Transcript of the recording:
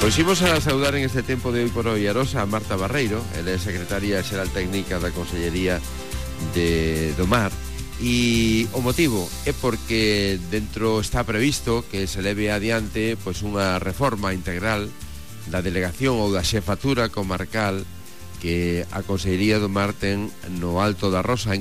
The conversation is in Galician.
Pois imos a saudar en este tempo de hoy por hoy a Rosa Marta Barreiro. Ela é secretaria xeral técnica da Consellería do Mar. E o motivo é porque dentro está previsto que se leve adiante pois unha reforma integral da delegación ou da xefatura comarcal que a Consellería do Mar ten no Alto da Rosa, en